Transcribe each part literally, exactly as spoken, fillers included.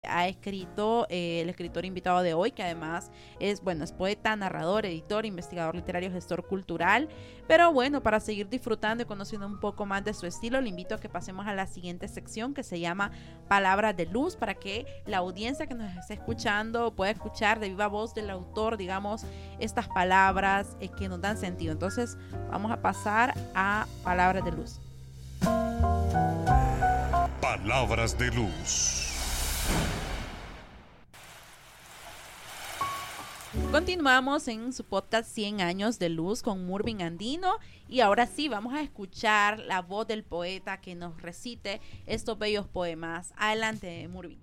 ha escrito eh, el escritor invitado de hoy, que además es, bueno, es poeta, narrador, editor, investigador literario, gestor cultural. Pero bueno, para seguir disfrutando y conociendo un poco más de su estilo, le invito a que pasemos a la siguiente sección, que se llama Palabras de Luz, para que la audiencia que nos esté escuchando pueda escuchar de viva voz del autor, digamos, estas palabras eh, que nos dan sentido. Entonces vamos a pasar a Palabras de Luz. Palabras de Luz. Continuamos en su podcast cien años de luz con Murvin Andino, y ahora sí vamos a escuchar la voz del poeta que nos recite estos bellos poemas. Adelante, Murvin.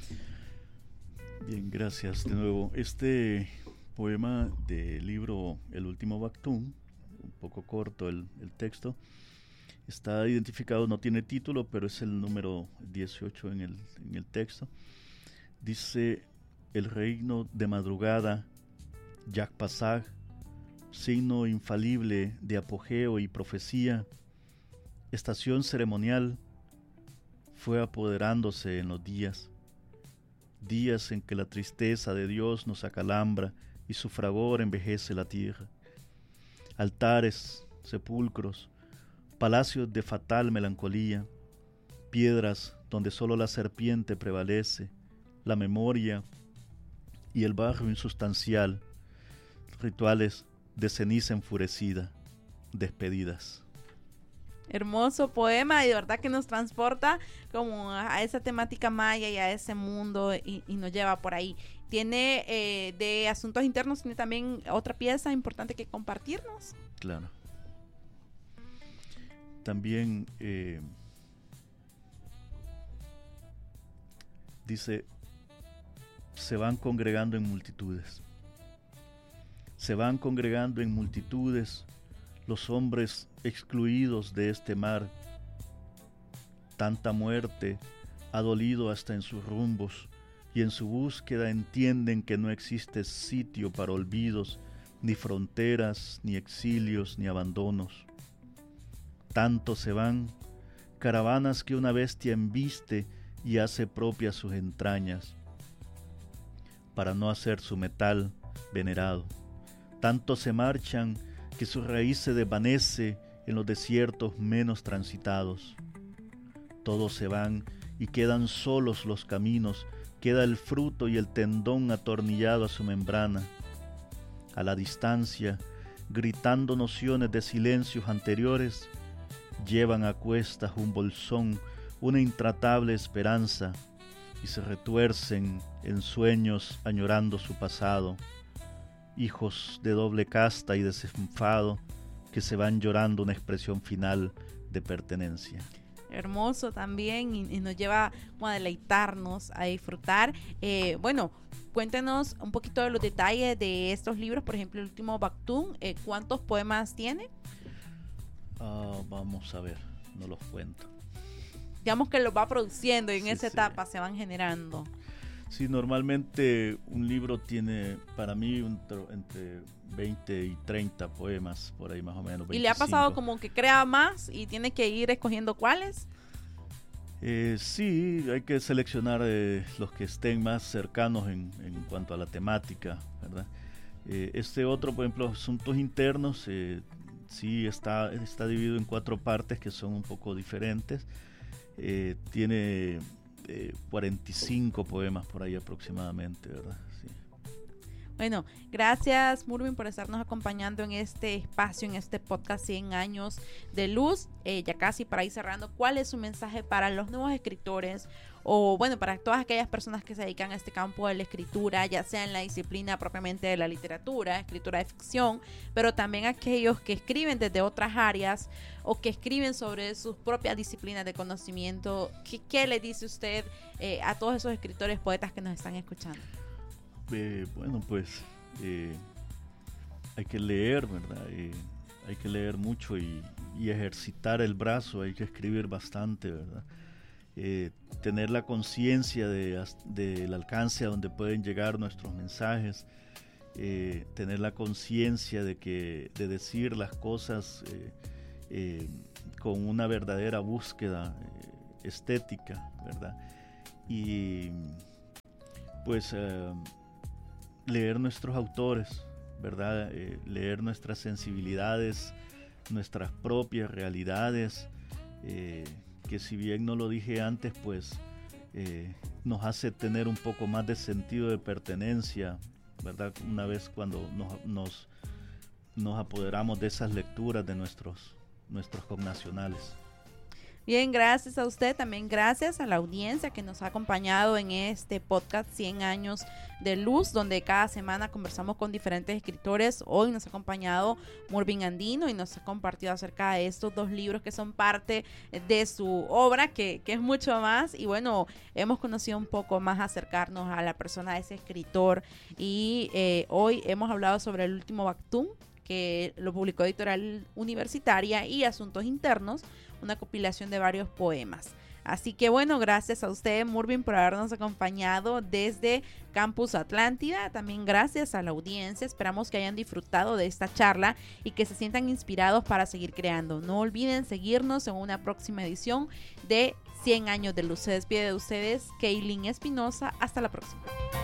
Bien, gracias de nuevo. Este poema del libro El último Bactún, un poco corto el, el texto, está identificado, no tiene título, pero es el número dieciocho en el, en el texto. Dice: el reino de madrugada, Yak Pasag, signo infalible de apogeo y profecía, estación ceremonial, fue apoderándose en los días, días en que la tristeza de Dios nos acalambra y su fragor envejece la tierra. Altares, sepulcros, palacios de fatal melancolía, piedras donde solo la serpiente prevalece, la memoria y el barro insustancial, rituales de ceniza enfurecida, despedidas. Hermoso poema, y de verdad que nos transporta como a esa temática maya y a ese mundo, y, y nos lleva por ahí. Tiene eh, de asuntos internos, tiene también otra pieza importante que compartirnos. Claro. También eh, dice: se van congregando en multitudes. Se van congregando en multitudes los hombres excluidos de este mar. Tanta muerte ha dolido hasta en sus rumbos, y en su búsqueda entienden que no existe sitio para olvidos, ni fronteras, ni exilios, ni abandonos. Tanto se van, caravanas que una bestia embiste y hace propias sus entrañas, para no hacer su metal venerado. Tanto se marchan que su raíz se desvanece en los desiertos menos transitados. Todos se van y quedan solos los caminos, queda el fruto y el tendón atornillado a su membrana. A la distancia, gritando nociones de silencios anteriores, llevan a cuestas un bolsón, una intratable esperanza, y se retuercen en sueños añorando su pasado. Hijos de doble casta y desenfado que se van llorando una expresión final de pertenencia. Hermoso también, y, y nos lleva como a deleitarnos, a disfrutar. Eh, bueno, cuéntenos un poquito de los detalles de estos libros. Por ejemplo, el último Bactún, eh, ¿cuántos poemas tiene? Uh, vamos a ver, no los cuento. Digamos que los va produciendo y en sí, esa sí. etapa se van generando. Sí, normalmente un libro tiene para mí un, entre veinte y treinta poemas, por ahí más o menos. veinticinco. ¿Y le ha pasado como que crea más y tiene que ir escogiendo cuáles? Eh, sí, hay que seleccionar eh, los que estén más cercanos en, en cuanto a la temática, ¿verdad? Eh, este otro, por ejemplo, Asuntos Internos, eh, sí está, está dividido en cuatro partes que son un poco diferentes. Eh, tiene eh, cuarenta y cinco poemas por ahí aproximadamente, ¿verdad? Sí. Bueno, gracias Murvin por estarnos acompañando en este espacio, en este podcast cien años de luz. Eh, ya casi para ir cerrando, ¿cuál es su mensaje para los nuevos escritores, o bueno, para todas aquellas personas que se dedican a este campo de la escritura, ya sea en la disciplina propiamente de la literatura, escritura de ficción, pero también aquellos que escriben desde otras áreas o que escriben sobre sus propias disciplinas de conocimiento? ¿Qué, qué le dice usted eh, a todos esos escritores, poetas que nos están escuchando? Eh, bueno, pues eh, hay que leer, ¿verdad? Eh, hay que leer mucho y, y ejercitar el brazo, hay que escribir bastante, ¿verdad? Eh, tener la conciencia de, del alcance a donde pueden llegar nuestros mensajes, eh, tener la conciencia de que de decir las cosas eh, eh, con una verdadera búsqueda eh, estética, ¿verdad? Y pues eh, leer nuestros autores, ¿verdad? Eh, leer nuestras sensibilidades, nuestras propias realidades, eh, que si bien no lo dije antes, pues eh, nos hace tener un poco más de sentido de pertenencia, ¿verdad? Una vez cuando nos, nos, nos apoderamos de esas lecturas de nuestros, nuestros connacionales. Bien, gracias a usted, también gracias a la audiencia que nos ha acompañado en este podcast cien años de luz, donde cada semana conversamos con diferentes escritores. Hoy nos ha acompañado Murvin Andino y nos ha compartido acerca de estos dos libros que son parte de su obra, que, que es mucho más. Y bueno, hemos conocido un poco más, acercarnos a la persona de ese escritor. Y eh, hoy hemos hablado sobre El último Bactún, que lo publicó Editorial Universitaria, y Asuntos Internos, una compilación de varios poemas. Así que bueno, gracias a usted, Murvin, por habernos acompañado desde Campus Atlántida. También gracias a la audiencia. Esperamos que hayan disfrutado de esta charla y que se sientan inspirados para seguir creando. No olviden seguirnos en una próxima edición de cien años de luz. Se despide de ustedes Kaylin Espinosa. Hasta la próxima.